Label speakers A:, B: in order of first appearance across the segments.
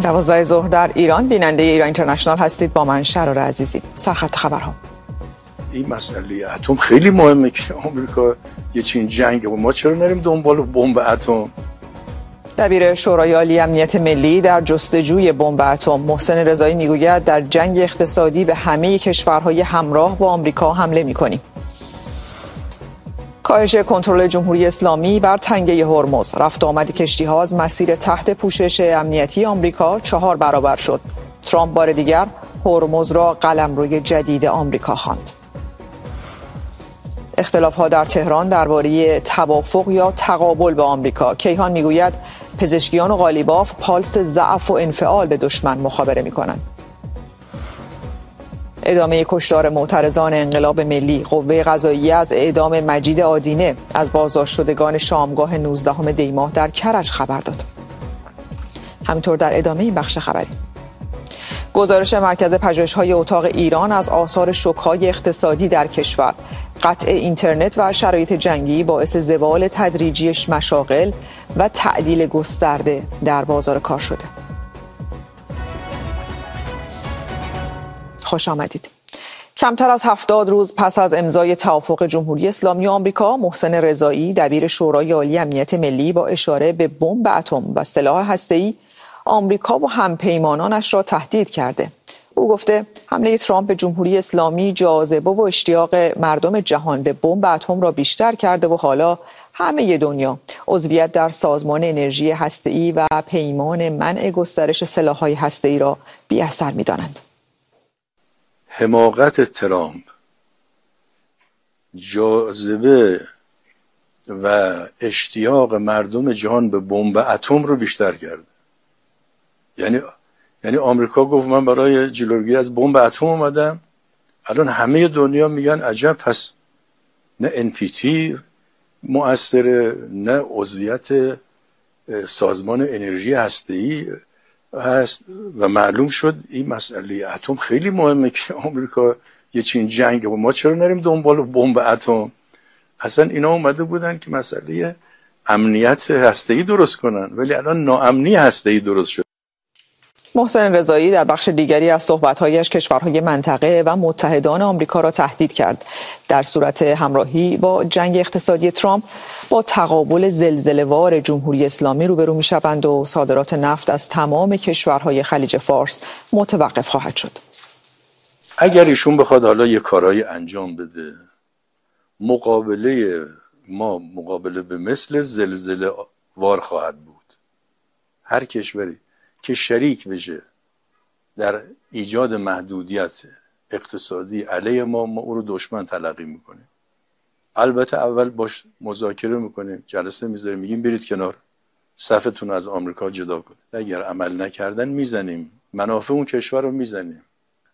A: 12 ظهر در ایران. بیننده ایران اینترنشنال هستید با من شرار عزیزی. سرخط خبرها.
B: این مسئله اتم خیلی مهمه که آمریکا یه چین جنگ و ما چرا نریم دنبال بمب اتم؟
A: دبیر شورای عالی امنیت ملی در جستجوی بمب اتم محسن رضایی میگوید در جنگ اقتصادی به همه کشورهای همراه با آمریکا حمله می‌کنیم. کاهش کنترل جمهوری اسلامی بر تنگه هرمز. رفت و آمد کشتی‌ها از مسیر تحت پوشش امنیتی آمریکا 4 برابر شد. ترامپ بار دیگر هرمز را قلمروی جدید آمریکا خواند. اختلاف‌ها در تهران درباره توافق یا تقابل با آمریکا. کیهان میگوید پزشکیان و قالیباف پالس ضعف و انفعال به دشمن مخابره می‌کنند. ادامه کشتار معترضان انقلاب ملی. قوه قضاییه از اعدام مجید آدینه از بازداشت شدگان شامگاه 19 دی ماه در کرج خبر داد. همینطور در ادامه این بخش خبری گزارش مرکز پژوهش‌های اتاق ایران از آثار شوک‌های اقتصادی در کشور. قطع اینترنت و شرایط جنگی باعث زوال تدریجی مشاغل و تعدیل گسترده در بازار کار شده. خوش آمدید. کمتر از 70 روز پس از امضای توافق جمهوری اسلامی و آمریکا، محسن رضایی دبیر شورای عالی امنیت ملی با اشاره به بمب اتم و سلاح هسته‌ای آمریکا و همپیمانانش را تهدید کرده. او گفته حمله ترامپ به جمهوری اسلامی جاذبه و اشتیاق مردم جهان به بمب اتم را بیشتر کرده و حالا همه دنیا عضویت در سازمان انرژی هسته‌ای و پیمان منع گسترش سلاح‌های هسته‌ای را بی‌اثر می‌دانند.
B: حماقت ترامپ جاذبه و اشتیاق مردم جهان به بمب اتم رو بیشتر کرده. یعنی آمریکا گفت من برای جلوگیری از بمب اتم اومدم. الان همه دنیا میگن عجب، پس نه NPT مؤثره، نه عضویت سازمان انرژی هسته‌ای هست و معلوم شد این مسئله اتم خیلی مهمه که آمریکا یه چین جنگ و ما چرا نریم دنبال بمب اتم؟ اصلا اینا اومده بودن که مسئله امنیت هسته‌ای درست کنن، ولی الان ناامنی هسته‌ای درست شد.
A: محسن رضایی در بخش دیگری از صحبت‌هایش کشورهای منطقه و متحدان آمریکا را تهدید کرد در صورت همراهی با جنگ اقتصادی ترامپ با تقابل زلزله‌وار جمهوری اسلامی روبرو می‌شوند و صادرات نفت از تمام کشورهای خلیج فارس متوقف خواهد شد.
B: اگر ایشون بخواد حالا یه کارایی انجام بده، مقابله به مثل زلزله وار خواهد بود. هر کشوری که شریک بشه در ایجاد محدودیت اقتصادی علیه ما او رو دشمن تلقی میکنیم. البته اول باش مذاکره میکنیم، جلسه میذاریم، میگیم برید کنار، صفتون از آمریکا جدا کنید. اگر عمل نکردن میزنیم، منافع اون کشور رو میزنیم.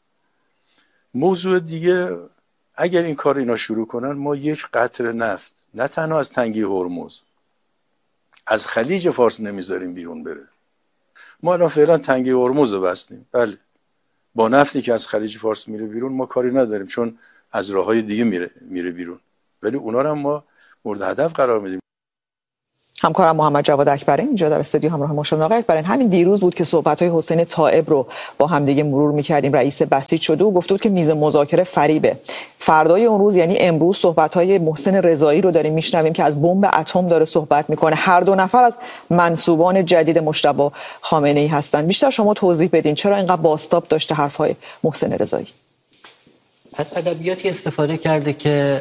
B: موضوع دیگه، اگر این کار اینا شروع کنن، ما یک قطره نفت نه تنها از تنگه هرمز، از خلیج فارس نمیذاریم بیرون بره. ما الان فعلا تنگه هرمز رو بستیم، بله، با نفتی که از خلیج فارس میره بیرون ما کاری نداریم چون از راههای دیگه میره بیرون، ولی اونا رو هم ما مورد هدف قرار میدیم.
A: همکارم محمد جواد اکبرین اینجا در استودیو همراه ما شدن. آقای اکبرین، همین دیروز بود که صحبت‌های حسین طائب رو با هم دیگه مرور می‌کردیم. رئیس بسیج شده و گفته بود که میز مذاکره فریبه. فردای اون روز یعنی امروز صحبت‌های محسن رضایی رو داریم میشنویم که از بمب اتم داره صحبت میکنه. هر دو نفر از منسوبان جدید مجتبی خامنه‌ای هستن. بیشتر شما توضیح بدین چرا اینقدر بازتاب داشته حرف‌های محسن رضایی؟
C: از ادبیاتی استفاده کرده که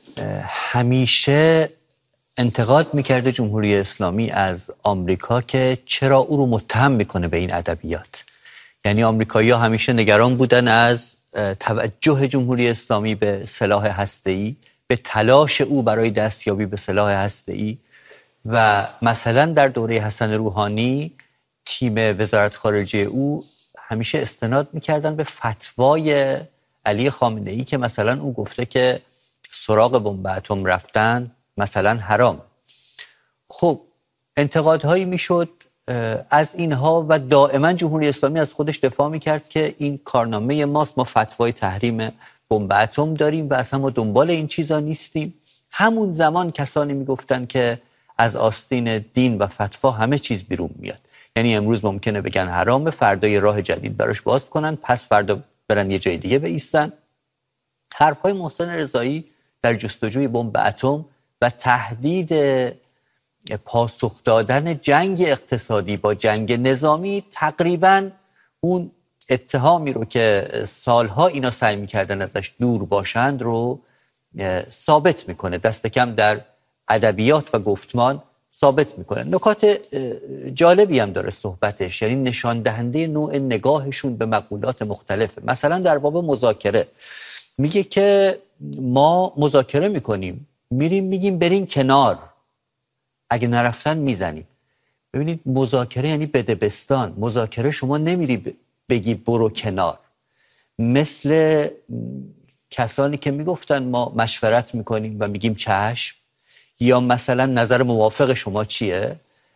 C: همیشه انتقاد میکرده جمهوری اسلامی از آمریکا که چرا او رو متهم میکنه به این ادبیات. یعنی آمریکایی‌ها همیشه نگران بودن از توجه جمهوری اسلامی به سلاح هسته‌ای، به تلاش او برای دستیابی به سلاح هسته‌ای و مثلا در دوره حسن روحانی تیم وزارت خارجه او همیشه استناد میکردن به فتوای علی خامنه‌ای که مثلا او گفته که سراغ بمب اتم رفتن مثلا حرام. خب انتقادهایی میشد از اینها و دائما جمهوری اسلامی از خودش دفاع میکرد که این کارنامه ماست، ما فتوای تحریم بمب اتم داریم و اصلا ما دنبال این چیزا نیستیم. همون زمان کسانی میگفتن که از آستین دین و فتوا همه چیز بیرون میاد. یعنی امروز ممکنه بگن حرامه، فردا یه راه جدید براش باز کنن، پس فردا برن یه جای دیگه بایستن. حرفای محسن رضایی در جستجوی بمب اتم و تهدید پاسخ دادن جنگ اقتصادی با جنگ نظامی تقریباً اون اتهامی رو که سالها اینا سعی می‌کردن ازش دور باشند رو ثابت میکنه، دست کم در ادبیات و گفتمان ثابت میکنه. نکات جالبی هم داره صحبتش، یعنی نشان دهنده نوع نگاهشون به مقولات مختلفه. مثلا در باب مذاکره میگه که ما مذاکره میکنیم، میریم میگیم برین کنار، اگه نرفتن میزنیم. ببینید مذاکره یعنی بدبستان. مذاکره شما نمیری بگی برو کنار، مثل کسانی که میگفتن ما مشورت میکنیم و میگیم چشم، یا مثلا نظر موافق شما چیه،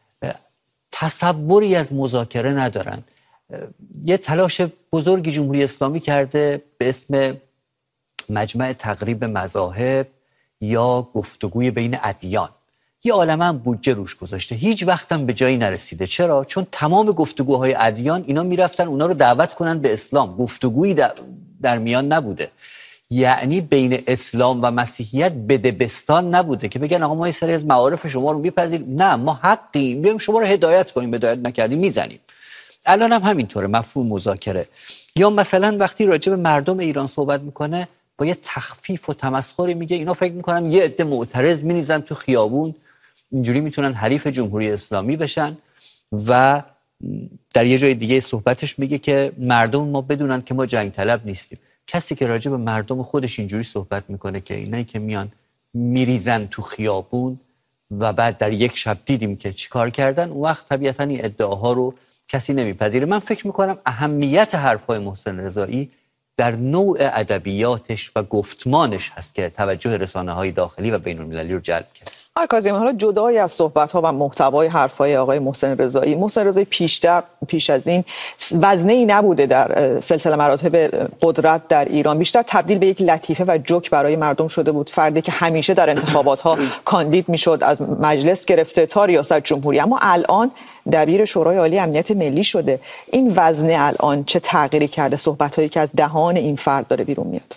C: تصوری از مذاکره ندارن. یه تلاش بزرگی جمهوری اسلامی کرده به اسم مجمع تقریب مذاهب یا گفتگوی بین ادیان، یه عالمه هم بودجه روش گذاشته، هیچ وقتم به جایی نرسیده. چرا؟ چون تمام گفتگوهای ادیان اینا میرفتن اونا رو دعوت کنن به اسلام، گفتگویی در میان نبوده. یعنی بین اسلام و مسیحیت بدبستان نبوده که بگن آقا ما یه سری از معارف شما رو میپذیریم، نه ما حقیم بیایم شما رو هدایت کنیم، هدایت نکردیم میزنیم. الان هم همینطوره مفهوم مذاکره. یا مثلا وقتی راجع به مردم ایران صحبت میکنه با یه تخفیف و تمسخری میگه اینا فکر میکنن یه عده معترض میریزن تو خیابون اینجوری میتونن حریف جمهوری اسلامی بشن. و در یه جای دیگه صحبتش میگه که مردم ما بدونن که ما جنگ طلب نیستیم. کسی که راجع به مردم خودش اینجوری صحبت میکنه که اینایی که میان میریزن تو خیابون و بعد در یک شب دیدیم که چیکار کردن، اون وقت طبیعتاً این ادعاها رو کسی نمیپذیره. من فکر میکنم اهمیت حرفای محسن رضایی در نوع ادبیاتش و گفتمانش هست که توجه رسانه‌های داخلی و بین‌المللی رو جلب کرد.
A: آقای کاظمی، حالا جدای از صحبت‌ها و محتوای حرفای آقای محسن رضایی پیش از این وزنه‌ای نبوده در سلسله مراتب قدرت در ایران، بیشتر تبدیل به یک لطیفه و جوک برای مردم شده بود. فردی که همیشه در انتخابات‌ها کاندید می‌شد، از مجلس گرفته تا ریاست جمهوری، اما الان دبیر شورای عالی امنیت ملی شده. این وزنه الان چه تغییری کرده؟ صحبت‌هایی که از دهان این فرد داره بیرون میاد.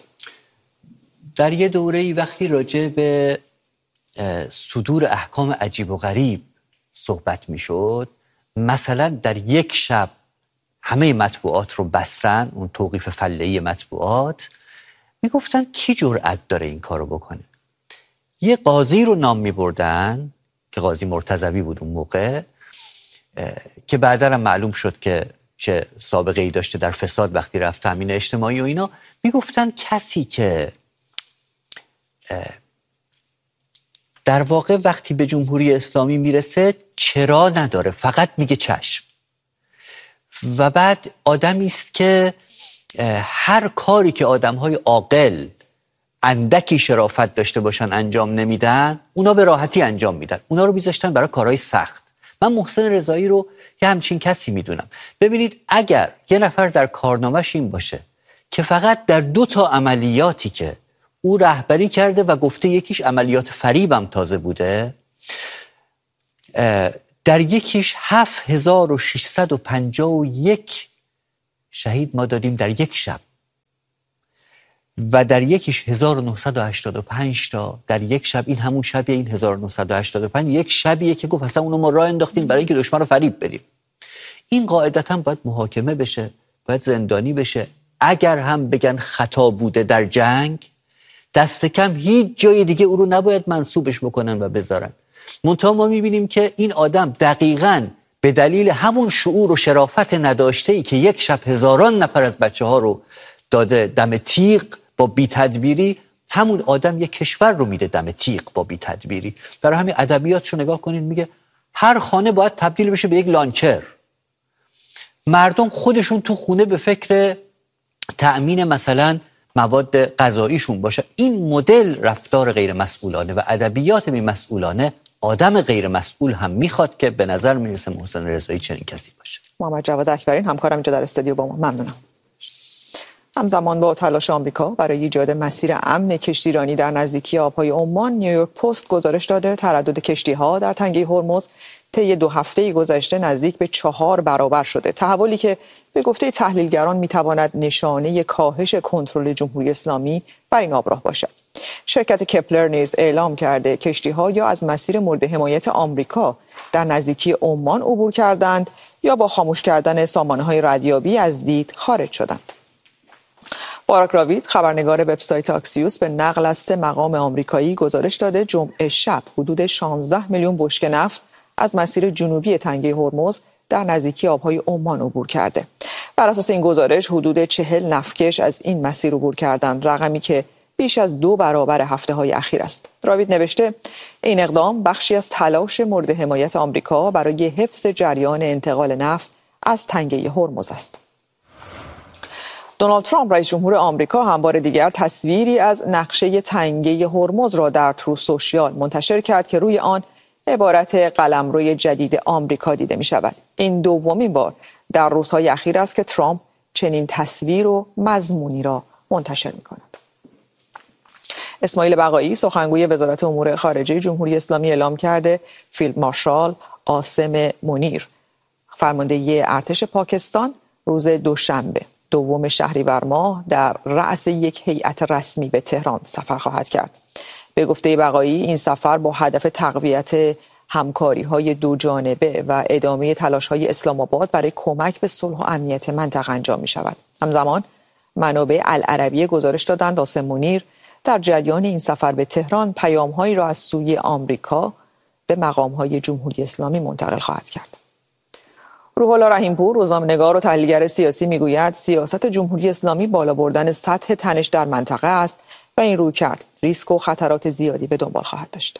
C: در یه دوره‌ای وقتی راجع به صدور احکام عجیب و غریب صحبت میشد، مثلا در یک شب همه مطبوعات رو بستن، اون توقیف فله‌ای مطبوعات، میگفتن کی جرأت داره این کارو بکنه. یه قاضی رو نام میبردن که قاضی مرتضوی بود اون موقع، که بعدا هم معلوم شد که چه سابقه ای داشته در فساد وقتی رفت تامین اجتماعی و اینا. میگفتن کسی که در واقع وقتی به جمهوری اسلامی میرسه چرا نداره، فقط میگه چشم. و بعد آدمی است که هر کاری که آدم‌های عاقل اندکی شرافت داشته باشن انجام نمیدن، اونا به راحتی انجام میدن، اونا رو میذاشتن برای کارهای سخت. من محسن رضایی رو یه همچین کسی میدونم. ببینید اگر یه نفر در کارنامه‌ش این باشه که فقط در 2 عملیاتی که او رهبری کرده و گفته یکیش عملیات فریبم تازه بوده، در یکیش 7651 شهید ما دادیم در یک شب و در یکیش 1985 تا در یک شب. این همون شبیه، این 1985 یک شبیه که گفت اصلا اونو ما راه انداختیم برای اینکه دشمن رو فریب بدیم. این قاعدتا باید محاکمه بشه، باید زندانی بشه. اگر هم بگن خطا بوده در جنگ، دست کم هیچ جای دیگه او رو نباید منسوبش بکنن و بذارن. منتها ما میبینیم که این آدم دقیقاً به دلیل همون شعور و شرافت نداشته‌ای که یک شب هزاران نفر از بچه‌ها رو داده دم تیغ با بی‌تدبیری، همون آدم یک کشور رو میده دم تیغ با بی‌تدبیری. برای همین ادبیاتشو نگاه کنین، میگه هر خانه باید تبدیل بشه به یک لانچر. مردم خودشون تو خونه به فکر تأمین مثلا مواد غذاییشون باشه. این مدل رفتار غیر مسئولانه و ادبیات بی‌مسئولانه آدم غیر مسئول هم میخواد که به نظر میرسه محسن رضایی چنین کسی باشه.
A: محمد جواد اکبرین همکارم اینجا در استودیو با ما، ممنونم. همزمان با تلاش آمریکا برای ایجاد مسیر امن کشتیرانی در نزدیکی آبهای عمان، نیویورک پست گزارش داده تردد کشتی‌ها در تنگه هرمز طی 2 هفته گذشته نزدیک به 4 برابر شده. تحولی که به گفته تحلیلگران میتواند نشانه کاهش کنترل جمهوری اسلامی بر این آبراه باشد. شرکت کپلر نیز اعلام کرده کشتی‌ها یا از مسیر مورد حمایت آمریکا در نزدیکی عمان عبور کردند یا با خاموش کردن سامانه‌های ردیابی از دید خارج شدند. باراک راوید، خبرنگار وبسایت آکسیوس، به نقل از 3 مقام آمریکایی گزارش داده جمعه شب حدود 16 میلیون بشکه نفت از مسیر جنوبی تنگه هرمز در نزدیکی آبهای عمان عبور کرده. بر اساس این گزارش حدود 40 نفتکش از این مسیر عبور کردند، رقمی که بیش از 2 برابر هفته‌های اخیر است. راوید نوشته این اقدام بخشی از تلاش مورد حمایت آمریکا برای حفظ جریان انتقال نفت از تنگه هرمز است. دونالد ترامپ رئیس جمهور آمریکا هم بار دیگر تصویری از نقشه تنگه هرمز را در تروث سوشیال منتشر کرد که روی آن عبارت قلمروی جدید آمریکا دیده می شود. این دومین بار در روزهای اخیر است که ترامپ چنین تصویر و مضمونی را منتشر می کند. اسماعیل بقایی، سخنگوی وزارت امور خارجه جمهوری اسلامی، اعلام کرده فیلد مارشال عاصم منیر، فرمانده ارتش پاکستان، روز دوشنبه 2 شهریور ماه در رأس یک هیئت رسمی به تهران سفر خواهد کرد. به گفته بقایی این سفر با هدف تقویت همکاری‌های دو جانبه و ادامه تلاش‌های اسلام آباد برای کمک به صلح و امنیت منطقه انجام می‌شود. همزمان منابع العربیه گزارش دادند عاصم منیر در جریان این سفر به تهران پیام‌هایی را از سوی آمریکا به مقام‌های جمهوری اسلامی منتقل خواهد کرد. روح الله رحیم‌پور، روزنامه‌نگار و تحلیلگر سیاسی، میگوید سیاست جمهوری اسلامی بالا بردن سطح تنش در منطقه است و این رویکرد ریسک و خطرات زیادی به دنبال خواهد داشت.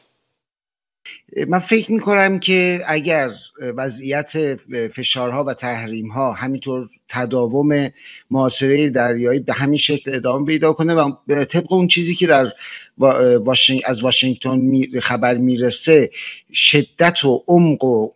D: من فکر می‌کنم که اگر وضعیت فشارها و تحریم‌ها همینطور تداوم محاصره دریایی به همین شکل ادامه پیدا کنه و طبق اون چیزی که در از واشنگتن خبر میرسه شدت و عمق و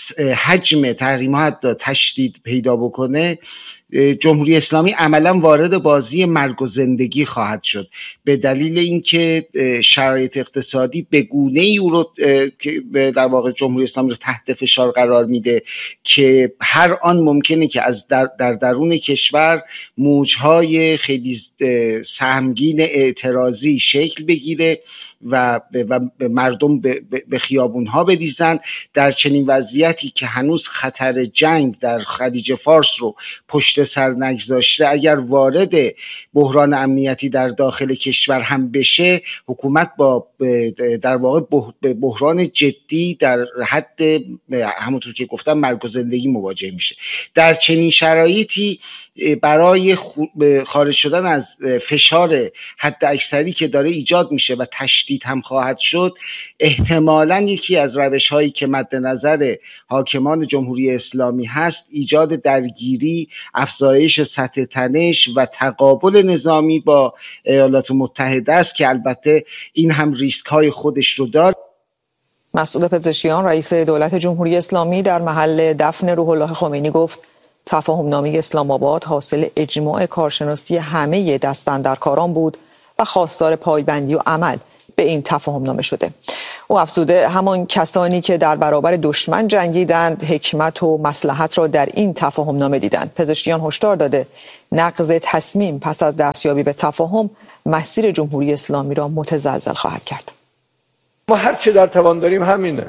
D: حجم تحریم‌ها حتی تشدید پیدا بکنه، جمهوری اسلامی عملا وارد بازی مرگ و زندگی خواهد شد، به دلیل اینکه شرایط اقتصادی به گونه‌ای او رو در واقع جمهوری اسلامی رو تحت فشار قرار میده که هر آن ممکنه که از در درون کشور موجهای خیلی سهمگین اعتراضی شکل بگیره و مردم به خیابونها بریزن. در چنین وضعیتی که هنوز خطر جنگ در خلیج فارس رو پشت سر نگذاشته، اگر وارد بحران امنیتی در داخل کشور هم بشه، حکومت با در واقع بحران جدی در حد همونطور که گفتم مرگ و زندگی مواجه میشه. در چنین شرایطی برای خارج شدن از فشار حد اکثری که داره ایجاد میشه و تشدید هم خواهد شد، احتمالاً یکی از روش‌هایی که مد نظر حاکمان جمهوری اسلامی هست ایجاد درگیری، افزایش سطح تنش و تقابل نظامی با ایالات متحده است که البته این هم ریسک‌های خودش رو داره.
A: مسعود پزشکیان، رئیس دولت جمهوری اسلامی، در محل دفن روح الله خمینی گفت تفاهم‌نامه اسلام آباد حاصل اجماع کارشناسی همه دستاندرکاران بود و خواستار پایبندی و عمل به این تفاهم‌نامه شده. او افزوده همان کسانی که در برابر دشمن جنگیدند حکمت و مصلحت را در این تفاهم‌نامه دیدند. پزشکیان هشدار داده نقض تصمیم پس از دستیابی به تفاهم مسیر جمهوری اسلامی را متزلزل خواهد کرد.
E: ما هر چه در توان داریم همینه.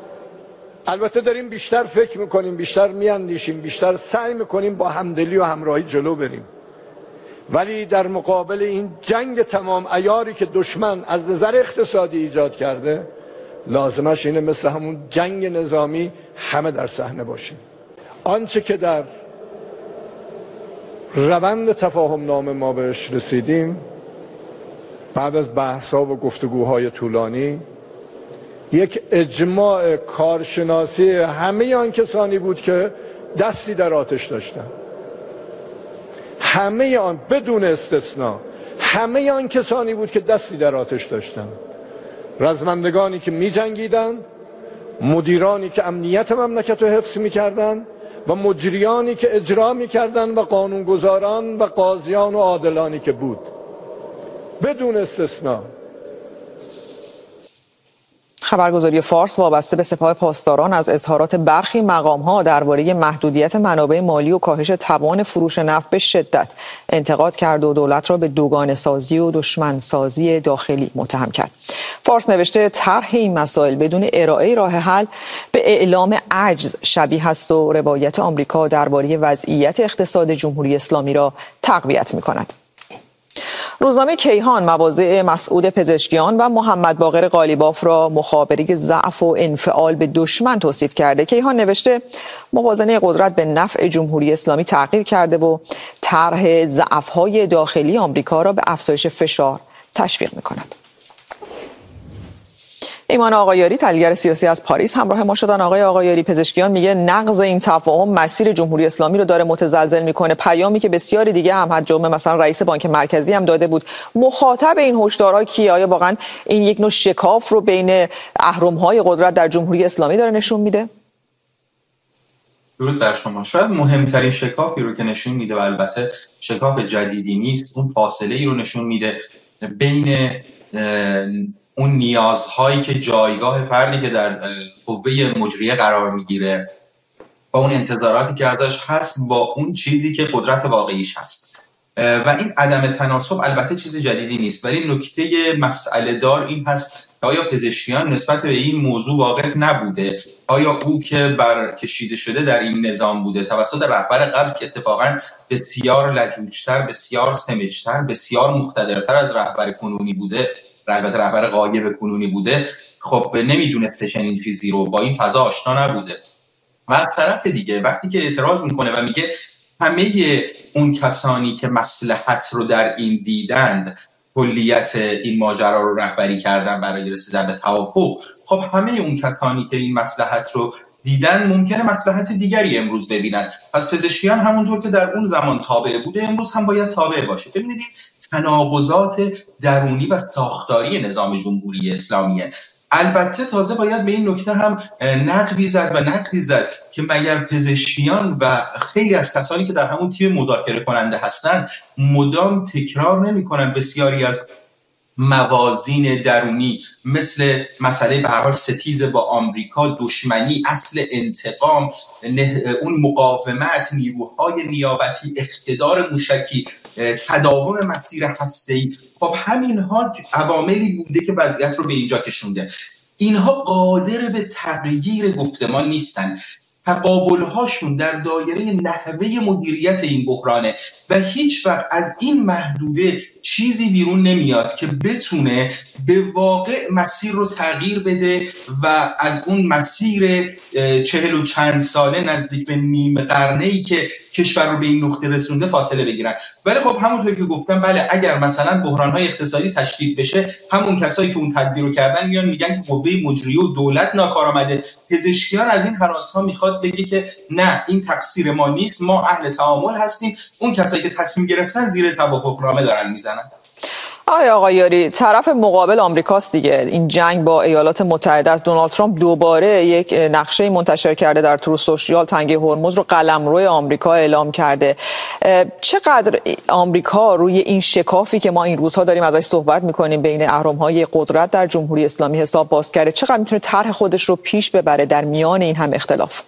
E: البته داریم بیشتر فکر میکنیم، بیشتر میاندیشیم، بیشتر سعی میکنیم با همدلی و همراهی جلو بریم، ولی در مقابل این جنگ تمام عیاری که دشمن از نظر اقتصادی ایجاد کرده، لازمش اینه مثل همون جنگ نظامی همه در صحنه باشیم. آنچه که در روند تفاهم‌نامه ما بهش رسیدیم بعد از بحث‌ها و گفتگوهای طولانی، یک اجماع کارشناسی همه آن کسانی بود که دستی در آتش داشتن. همه آن بدون استثنا، همه آن کسانی بود که دستی در آتش داشتن. رزمندگانی که می جنگیدن، مدیرانی که امنیت مملکت رو حفظ می کردن و مجریانی که اجرا می‌کردن و قانونگذاران و قاضیان و عادلانی که بود، بدون استثنا.
A: خبرگزاری فارس وابسته به سپاه پاسداران از اظهارات برخی مقام‌ها درباره محدودیت منابع مالی و کاهش توان فروش نفت به شدت انتقاد کرد و دولت را به دوگانه‌سازی و دشمنسازی داخلی متهم کرد. فارس نوشته طرح این مسائل بدون ارائه راه حل به اعلام عجز شبیه است و روایت آمریکا درباره وضعیت اقتصاد جمهوری اسلامی را تقویت می‌کند. روزنامه کیهان مواضع مسعود پزشکیان و محمد باقر قالیباف را مخابره ضعف و انفعال به دشمن توصیف کرده. کیهان نوشته موازنه قدرت به نفع جمهوری اسلامی تغییر کرده و طرح ضعف‌های داخلی آمریکا را به افزایش فشار تشویق می‌کند. ایمان آقایاری تحلیلگر سیاسی از پاریس همراه ما شدن. آقای آقایاری، پزشکیان میگه نقض این تفاهم مسیر جمهوری اسلامی رو داره متزلزل میکنه، پیامی که بسیاری دیگه هم حد جمله مثلا رئیس بانک مرکزی هم داده بود. مخاطب این هشدارها کیه؟ آیا واقعا این یک نوع شکاف رو بین اهرم‌های قدرت در جمهوری اسلامی داره نشون میده؟
F: درود بر شما. شاید مهمترین شکافی رو که نشون میده و البته شکاف جدیدی نیست، اون فاصله ای رو نشون میده بین اون نیازهایی که جایگاه فردی که در قوه مجریه قرار میگیره و اون انتظاراتی که ازش هست با اون چیزی که قدرت واقعیش هست و این عدم تناسب البته چیز جدیدی نیست، ولی نکته مسئله دار این هست آیا پزشکیان نسبت به این موضوع واقف نبوده؟ آیا او که برکشیده شده در این نظام بوده توسط رهبر قبل که اتفاقا بسیار لجوجتر، بسیار سمجتر، بسیار مقتدرتر از رهبر کنونی بوده، البته رهبر غایب کنونی بوده، خب نمیدونه چنین چیزی رو، با این فضا آشنا نبوده. و از طرف دیگه وقتی که اعتراض میکنه و میگه همه اون کسانی که مصلحت رو در این دیدند کلیت این ماجرا رو رهبری کردن برای رسیدن به توافق، خب همه اون کسانی که این مصلحت رو دیدن ممکنه مصلحت دیگری امروز ببینن. پس پزشکیان همونطور که در اون زمان تابع بوده امروز هم باید تابع باشه. ببینید تناقضات درونی و ساختاری نظام جمهوری اسلامیه. البته تازه باید به این نکته هم نقدی زد که مگر پزشکیان و خیلی از کسانی که در همون تیم مذاکره کننده هستن مدام تکرار نمی‌کنن بسیاری از موازین درونی مثل مسئله به هر حال ستیز با آمریکا، دشمنی، اصل انتقام، اون مقاومت، نیروهای نیابتی، اقتدار موشکی، تداوم مسیر هسته‌ای، خب همینها عواملی بوده که وضعیت رو به اینجا کشونده. اینها قادر به تغییر گفتمان نیستن. تقابل‌هاشون در دایره نحوه مدیریت این بحرانه و هیچ وقت از این محدوده چیزی بیرون نمیاد که بتونه به واقع مسیر رو تغییر بده و از اون مسیر 40 و چند ساله نزدیک به نیم قرنه‌ای که کشور رو به این نقطه رسونده فاصله بگیرن. ولی خب همونطور که گفتم، بله اگر مثلا بحران‌های اقتصادی تشدید بشه، همون کسایی که اون تدبیر رو کردن میان میگن که قوه مجریه و دولت ناکارآمده. پزشکیان از این هراس‌ها میخواد بگه که نه، این تقصیر ما نیست، ما اهل تعامل هستیم. اون کسایی که تصمیم گرفتن زیر توافقنامه دارن میزنن.
A: آقایاری، طرف مقابل آمریکاست دیگه. این جنگ با ایالات متحده است. دونالد ترامپ دوباره یک نقشه منتشر کرده در ترو سوشیال، تنگه هرمز رو قلمرو آمریکا اعلام کرده. چقدر آمریکا روی این شکافی که ما این روزها داریم ازش صحبت میکنیم بین اهرم‌های قدرت در جمهوری اسلامی حساب باز کرده؟ چقدر میتونه طرح خودش رو پیش ببره در میان این هم اختلاف؟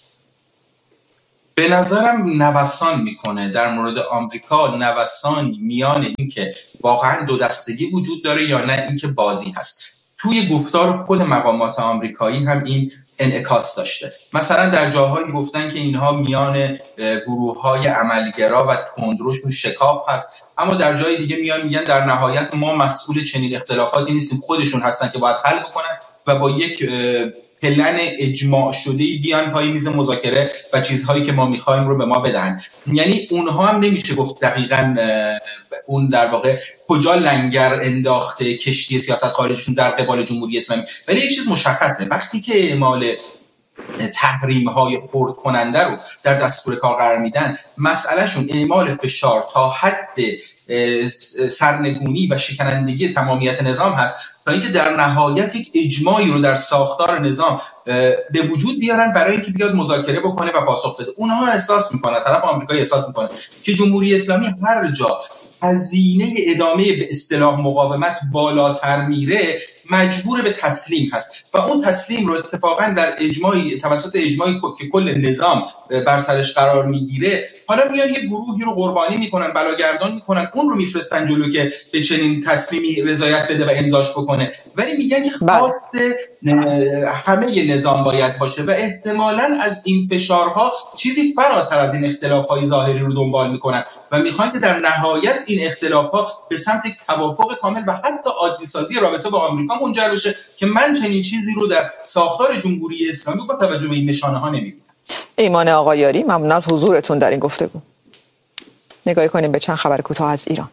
F: به نظرم نوسان میکنه. در مورد آمریکا نوسان میان اینکه واقعا دو دستگی وجود داره یا نه اینکه بازی هست. توی گفتار خود مقامات آمریکایی هم این انعکاس داشته. مثلا در جاهایی گفتن که اینها میان گروه‌های عملگرا و تندروشون شکاف هست، اما در جای دیگه میان میگن در نهایت ما مسئول چنین اختلافاتی نیستیم، خودشون هستن که باید حل کنن و با یک پلن اجماع شده‌ای بیان پای میز مذاکره و چیزهایی که ما می‌خوایم رو به ما بدن. یعنی اونها هم نمیشه گفت دقیقاً اون در واقع کجا لنگر انداخته کشتی سیاست خارجیشون در قبال جمهوری اسلامی. ولی یک چیز مشخصه، وقتی که اعمال تحریم های خرد کننده رو در دستور کار قرار میدن، مسئلهشون اعمال فشار تا حد سرنگونی و شکنندگی تمامیت نظام هست تا اینکه در نهایت یک اجماعی رو در ساختار نظام به وجود بیارن برای اینکه بیاد مذاکره بکنه و پاسخ بده. اونها احساس میکنن، طرف آمریکایی احساس میکنه که جمهوری اسلامی هر جا هزینه ادامه به اصطلاح مقاومت بالاتر میره مجبور به تسلیم هست و اون تسلیم رو اتفاقا در اجماعی توسط اجماعی که کل نظام بر سرش قرار میگیره حالا میان یه گروهی رو قربانی میکنن، بلاگردان میکنن، اون رو میفرستن جلو که به چنین تصمیمی رضایت بده و امضاش بکنه، ولی میگن که خواست همه نظام باید باشه و احتمالاً از این فشارها چیزی فراتر از این اختلاف‌های ظاهری رو دنبال میکنن و میخوان که در نهایت این اختلاف‌ها به سمت یک توافق کامل و حتی عادی سازی رابطه با آمریکا منجر بشه که من چنین چیزی رو در ساختار جمهوری اسلامی با توجه به این نشانه‌ها نمی‌بینم.
A: ایمان آقایاری، ممنون از حضورتون در این گفتگو. نگاهی کنیم به چند خبر کوتاه از ایران.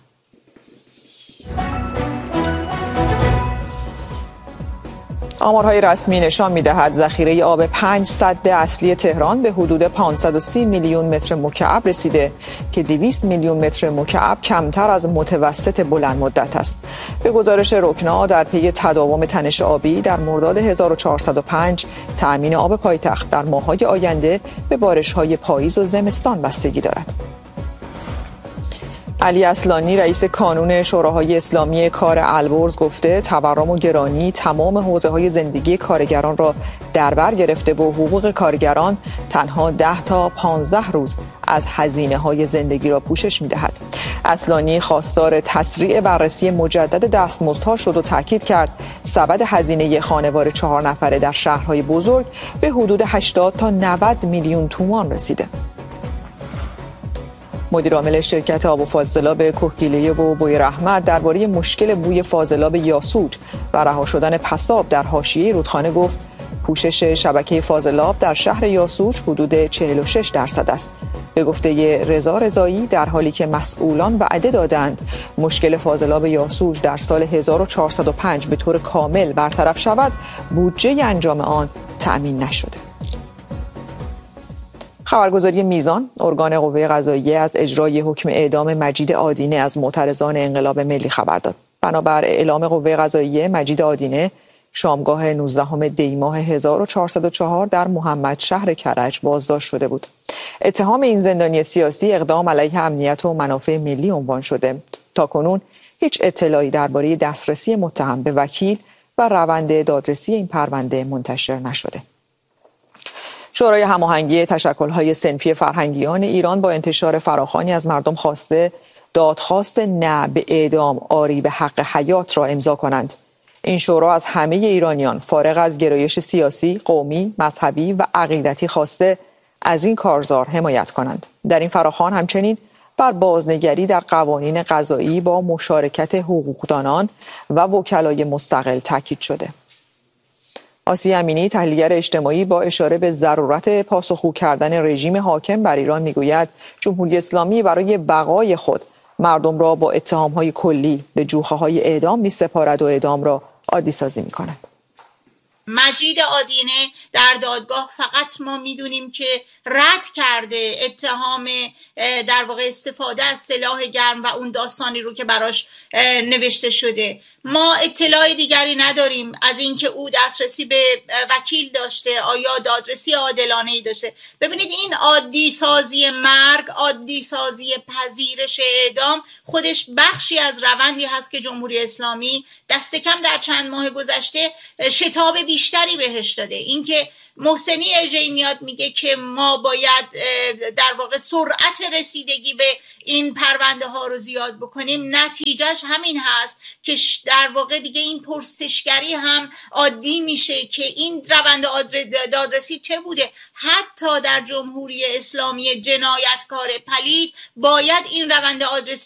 A: آمارهای رسمی نشان می‌دهد ذخیره آب 5 سد اصلی تهران به حدود 530 میلیون متر مکعب رسیده که 200 میلیون متر مکعب کمتر از متوسط بلند مدت است. به گزارش رکنا در پی تداوم تنش آبی در مرداد 1405 تأمین آب پایتخت در ماه‌های آینده به بارش‌های پاییز و زمستان بستگی دارد. علی اصلانی رئیس کانون شوراهای اسلامی کار البرز گفته تورم و گرانی تمام حوزه‌های زندگی کارگران را در بر گرفته و حقوق کارگران تنها 10 تا 15 روز از هزینه‌های زندگی را پوشش می‌دهد. اصلانی خواستار تسریع بررسی مجدد دستمزدها شد و تاکید کرد سبد هزینه خانوار 4 نفره در شهرهای بزرگ به حدود 80 تا 90 میلیون تومان رسیده. مدیر عامل شرکت آب و فاضلاب کهگیلویه و بوی رحمت درباره مشکل بوی فاضلاب یاسوج و رها شدن پساب در حاشیه رودخانه گفت پوشش شبکه فاضلاب در شهر یاسوج حدود 46% است. به گفته رضا رضایی در حالی که مسئولان وعده دادند مشکل فاضلاب یاسوج در سال 1405 به طور کامل برطرف شود، بودجه انجام آن تأمین نشده. خبرگزاری میزان، ارگان قوه قضاییه از اجرای حکم اعدام مجید آدینه از معترضان انقلاب ملی خبر داد. بنابر اعلام قوه قضاییه، مجید آدینه شامگاه 19 دی ماه 1404 در محمد شهر کرج بازداشت شده بود. اتهام این زندانی سیاسی اقدام علیه امنیت و منافع ملی عنوان شده. تاکنون هیچ اطلاعی درباره دسترسی متهم به وکیل و روند دادرسی این پرونده منتشر نشده. شورای هماهنگی تشکل‌های صنفی فرهنگیان ایران با انتشار فراخوانی از مردم خواسته دادخواست نه به اعدام آری به حق حیات را امضا کنند. این شورا از همه ایرانیان فارغ از گرایش سیاسی، قومی، مذهبی و عقیدتی خواسته از این کارزار حمایت کنند. در این فراخوان همچنین بر بازنگری در قوانین قضایی با مشارکت حقوقدانان و وکلای مستقل تاکید شده. آسیه امینی، تحلیلگر اجتماعی، با اشاره به ضرورت پاسخگو کردن رژیم حاکم بر ایران میگوید جمهوری اسلامی برای بقای خود مردم را با اتهام‌های کلی به جوخه‌های اعدام می‌سپارد و اعدام را عادی سازی می‌کند.
G: مجید آدینه در دادگاه فقط ما میدونیم که رد کرده اتهام در واقع استفاده از سلاح گرم و اون داستانی رو که براش نوشته شده. ما اطلاع دیگری نداریم از اینکه او دسترسی به وکیل داشته، آیا دادرسی عادلانه‌ای داشته. ببینید این عادی سازی مرگ، عادی سازی پذیرش اعدام خودش بخشی از روندی هست که جمهوری اسلامی دست کم در چند ماه گذشته شتاب بیشتری بهش داده. اینکه محسنی اژه‌ای میاد میگه که ما باید در واقع سرعت رسیدگی به این پرونده ها رو زیاد بکنیم، نتیجهش همین هست که در واقع دیگه این پرسشگری هم عادی میشه که این روند دادرسی چه بوده. حتی در جمهوری اسلامی جنایتکار پلید باید این روند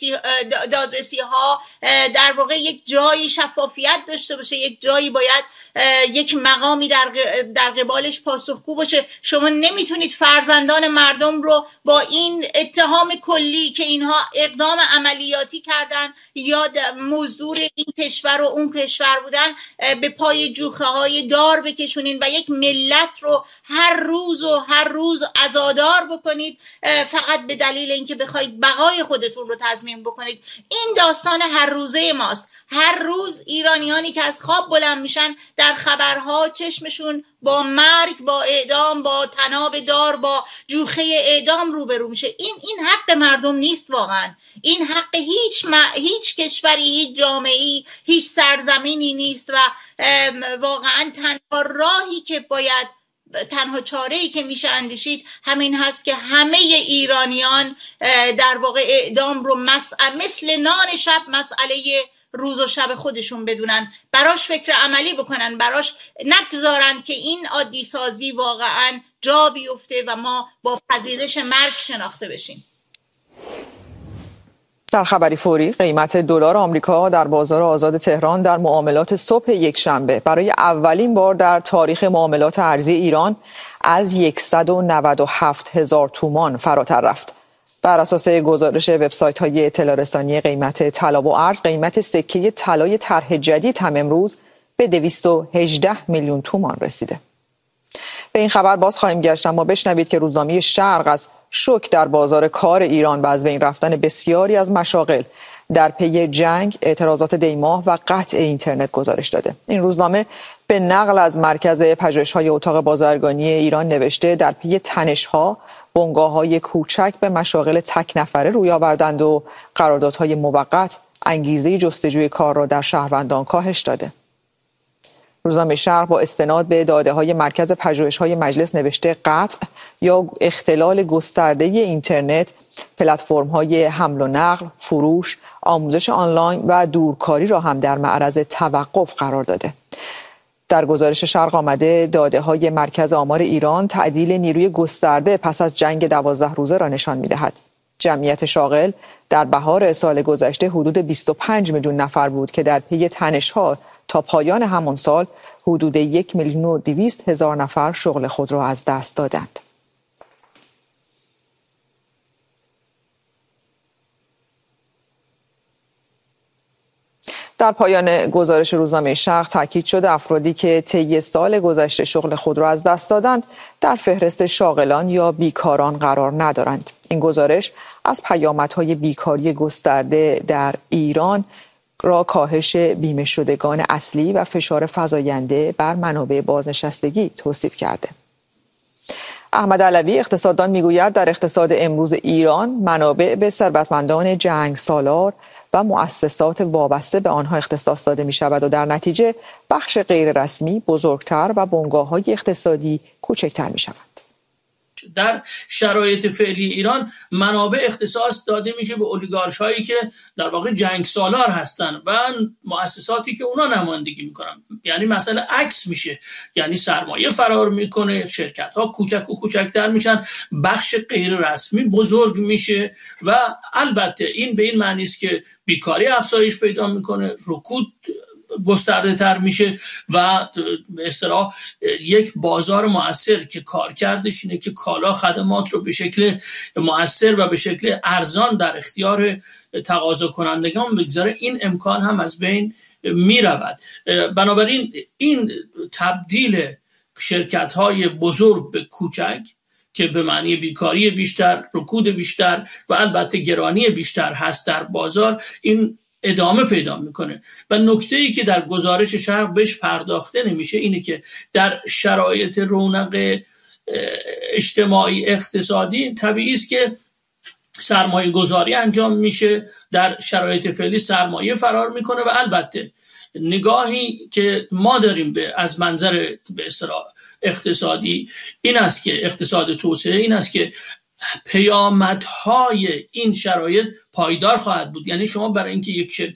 G: دادرسی ها در واقع یک جایی شفافیت داشته باشه، یک جایی باید یک مقامی در قبالش پاسخگو باشه. شما نمیتونید فرزندان مردم رو با این اتهام کلی که اینها اقدام عملیاتی کردن یا مزدور این کشور و اون کشور بودن به پای جوخه های دار بکشونین و یک ملت رو هر روز عزادار بکنید فقط به دلیل اینکه بخواید بقای خودتون رو تضمین بکنید. این داستان هر روزه ماست. هر روز ایرانیانی که از خواب بلند میشن در خبرها چشمشون با مرگ، با اعدام، با طناب دار، با جوخه اعدام روبرو میشه. این حق مردم نیست واقعا. این حق هیچ کشوری، هیچ جامعه‌ای، هیچ سرزمینی نیست و واقعا تنها چاره‌ای که میشه اندیشید همین هست که همه ایرانیان در واقع اعدام رو مثل نان شب مسئله روز و شب خودشون بدونن، براش فکر عملی بکنن، براش نگذارن که این عادی سازی واقعا جا بیفته و ما با پذیرش مرگ شناخته بشیم.
A: در خبری فوری، قیمت دلار آمریکا در بازار آزاد تهران در معاملات صبح یکشنبه برای اولین بار در تاریخ معاملات ارزی ایران از 197,000 تومان فراتر رفت. بر اساس گزارش وبسایت‌های اطلاع رسانی قیمت طلا و ارز، قیمت سکه طلای طرح جدید هم امروز به 218 میلیون تومان رسیده. به این خبر باز خواهیم گشت، اما بشنوید که روزنامه شرق از شوک در بازار کار ایران و از بین رفتن بسیاری از مشاغل در پی جنگ، اعتراضات دیماه و قطع اینترنت گزارش داده. این روزنامه به نقل از مرکز پژوهش‌های اتاق بازرگانی ایران نوشته در پی تنش‌ها بنگاه‌های کوچک به مشاغل تک نفره روی آوردند و قراردادهای موقت انگیزه جستجوی کار را در شهروندان کاهش داده. روزنامه شرق با استناد به داده‌های مرکز پژوهش‌های مجلس نوشته قطع یا اختلال گسترده اینترنت، پلتفرم‌های حمل و نقل، فروش، آموزش آنلاین و دورکاری را هم در معرض توقف قرار داده. در گزارش شرق آمده داده‌های مرکز آمار ایران تعدیل نیروی گسترده پس از جنگ 12 روزه را نشان می‌دهد. جمعیت شاغل در بهار سال گذشته حدود 25 میلیون نفر بود که در پی تنش‌ها تا پایان همان سال حدود 1,200,000 نفر شغل خود را از دست دادند. در پایان گزارش روزنامه شرق تاکید شد افرادی که طی سال گذشته شغل خود را از دست دادند در فهرست شاغلان یا بیکاران قرار ندارند. این گزارش از پیامدهای بیکاری گسترده در ایران را کاهش بیمه شدگان اصلی و فشار فزاینده بر منابع بازنشستگی توصیف کرده. احمد علوی اقتصاددان میگوید در اقتصاد امروز ایران منابع به ثروتمندان جنگ سالار و مؤسسات وابسته به آنها اختصاص داده می شود و در نتیجه بخش غیر رسمی بزرگتر و بنگاه‌های اقتصادی کوچکتر می شود.
H: در شرایط فعلی ایران منابع اختصاص داده میشه به اولیگارش هایی که در واقع جنگ سالار هستن و مؤسساتی که اونا نمایندگی میکنن. یعنی مسئله عکس میشه، یعنی سرمایه فرار میکنه، شرکت ها کوچک و کوچکتر میشن، بخش غیر رسمی بزرگ میشه و البته این به این معنی است که بیکاری افزایش پیدا میکنه، رکود گسترده تر میشه و به اصطلاح یک بازار مؤثر که کارکردش اینه که کالا خدمات رو به شکل مؤثر و به شکل ارزان در اختیار تقاضا کنندگان بگذاره، این امکان هم از بین میرود. بنابراین این تبدیل شرکت های بزرگ به کوچک که به معنی بیکاری بیشتر، رکود بیشتر و البته گرانی بیشتر هست در بازار، این ادامه پیدا میکنه. و نکته‌ای که در گزارش شرق بهش پرداخته نمیشه اینه که در شرایط رونق اجتماعی اقتصادی طبیعی است که سرمایه گذاری انجام میشه، در شرایط فعلی سرمایه فرار میکنه و البته نگاهی که ما داریم از منظر به اصطلاح اقتصادی این است که اقتصاد توسعه این است که پیامدهای این شرایط پایدار خواهد بود. یعنی شما برای اینکه یک شرکت